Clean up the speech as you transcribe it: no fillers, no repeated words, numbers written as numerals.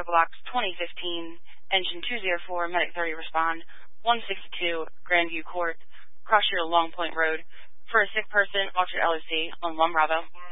Box 2015, Engine 204, Medic 30 respond, 162 Grandview Court, Cross Shield Long Point Road, for a sick person, Orchard LOC, on 1 Bravo.